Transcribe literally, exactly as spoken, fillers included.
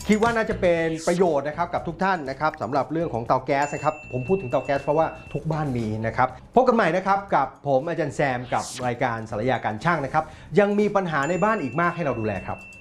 คิดว่าน่าจะเป็นประโยชน์นะครับกับทุกท่านนะครับสำหรับเรื่องของเตาแก๊สนะครับผมพูดถึงเตาแก๊สเพราะว่าทุกบ้านมีนะครับพบกันใหม่นะครับกับผมอาจารย์แซมกับรายการสารยาการช่างนะครับยังมีปัญหาในบ้านอีกมากให้เราดูแลครับ